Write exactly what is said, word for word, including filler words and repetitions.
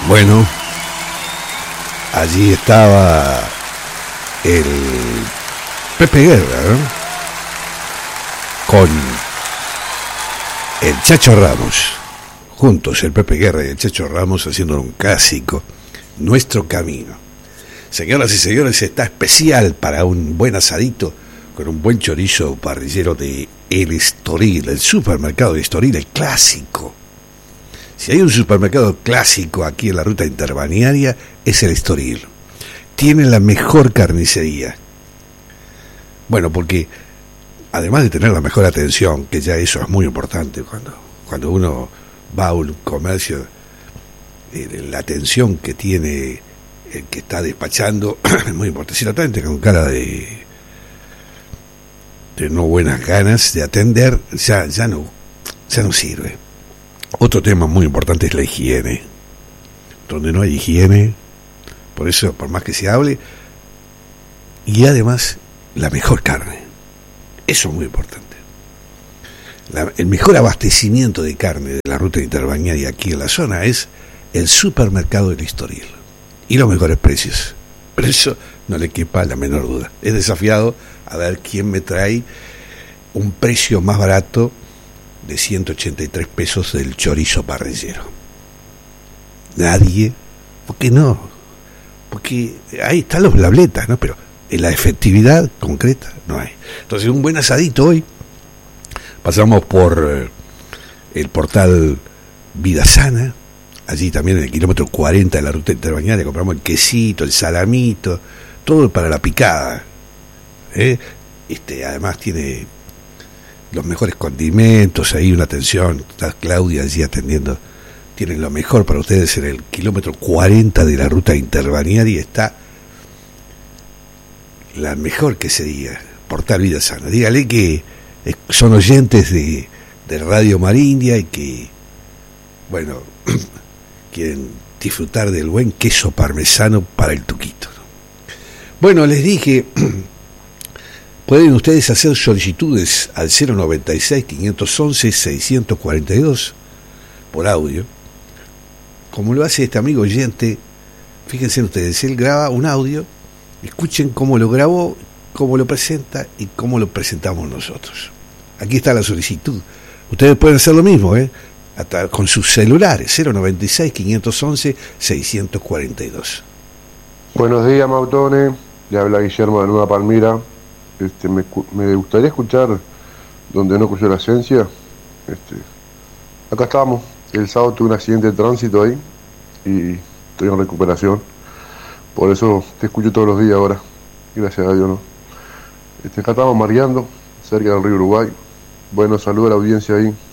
Bueno, allí estaba el Pepe Guerra, ¿no? Con el Chacho Ramos, juntos el Pepe Guerra y el Chacho Ramos haciendo un clásico, Nuestro Camino. Señoras y señores, está especial para un buen asadito con un buen chorizo parrillero de El Estoril, el supermercado de Estoril, el clásico. Si hay un supermercado clásico aquí en la ruta interbalnearia, es el Estoril. Tiene la mejor carnicería. Bueno, porque además de tener la mejor atención, que ya eso es muy importante cuando, cuando uno va a un comercio, eh, la atención que tiene el que está despachando es muy importante. Si lo traen con cara de, de no buenas ganas de atender, ya, ya no, ya no sirve. Otro tema muy importante es la higiene. Donde no hay higiene, por eso, por más que se hable, y además la mejor carne. Eso es muy importante. La, el mejor abastecimiento de carne de la ruta interbalnearia aquí en la zona es el supermercado del Estoril. Y los mejores precios. Pero eso no le quepa la menor duda. Es desafiado a ver quién me trae un precio más barato de ciento ochenta y tres pesos del chorizo parrillero. Nadie. ¿Por qué no? Porque ahí están los blabletas, ¿no? Pero en la efectividad concreta no hay. Entonces, un buen asadito hoy. Pasamos por eh, el portal Vida Sana. Allí también en el kilómetro cuarenta de la ruta interbalnearia compramos el quesito, el salamito, todo para la picada. ¿eh? Este, además tiene los mejores condimentos, ahí una atención, está Claudia allí atendiendo, tienen lo mejor para ustedes en el kilómetro cuarenta de la ruta interbalnearia, está la mejor quesería, Portal Vida Sana. Dígale que son oyentes de, de Radio Marindia y que, bueno, quieren disfrutar del buen queso parmesano para el tuquito. Bueno, les dije, pueden ustedes hacer solicitudes al cero noventa y seis, quinientos once, seiscientos cuarenta y dos por audio, como lo hace este amigo oyente. Fíjense ustedes, él graba un audio, escuchen cómo lo grabó, cómo lo presenta y cómo lo presentamos nosotros. Aquí está la solicitud. Ustedes pueden hacer lo mismo, ¿eh? Hasta con sus celulares, cero noventa y seis, quinientos once, seiscientos cuarenta y dos. Buenos días, Mautone. Le habla Guillermo de Nueva Palmira. Este, me, me gustaría escuchar Donde no cruzó la esencia. Este, acá estamos. El sábado tuve un accidente de tránsito ahí y estoy en recuperación. Por eso te escucho todos los días ahora. Gracias a Dios, ¿no? Este, acá estamos mareando, cerca del río Uruguay. Bueno, saludo a la audiencia ahí.